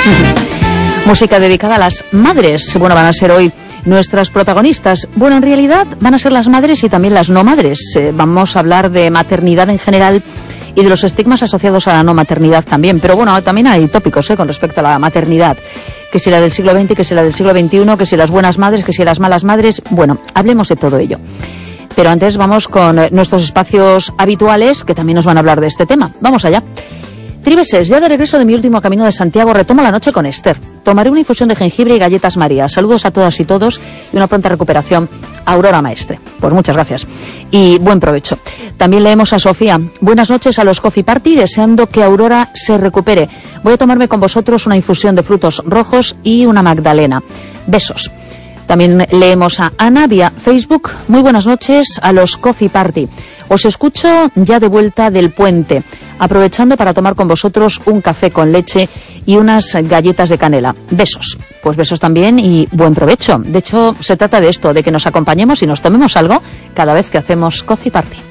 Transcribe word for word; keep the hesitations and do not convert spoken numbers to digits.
Música dedicada a las madres. Bueno, van a ser hoy nuestras protagonistas. Bueno, en realidad van a ser las madres y también las no madres. Eh, vamos a hablar de maternidad en general y de los estigmas asociados a la no maternidad también. Pero bueno, también hay tópicos eh, con respecto a la maternidad. Que si la del siglo veinte, que si la del siglo veintiuno, que si las buenas madres, que si las malas madres. Bueno, hablemos de todo ello. Pero antes vamos con nuestros espacios habituales que también nos van a hablar de este tema. Vamos allá. Tribeses, ya de regreso de mi último camino de Santiago, retomo la noche con Esther. Tomaré una infusión de jengibre y galletas María. Saludos a todas y todos y una pronta recuperación a Aurora Maestre. Pues muchas gracias y buen provecho. También leemos a Sofía. Buenas noches a los Coffee Party, deseando que Aurora se recupere. Voy a tomarme con vosotros una infusión de frutos rojos y una magdalena. Besos. También leemos a Ana vía Facebook. Muy buenas noches a los Coffee Party. Os escucho ya de vuelta del puente, aprovechando para tomar con vosotros un café con leche y unas galletas de canela. Besos. Pues besos también y buen provecho. De hecho, se trata de esto, de que nos acompañemos y nos tomemos algo cada vez que hacemos Coffee Party.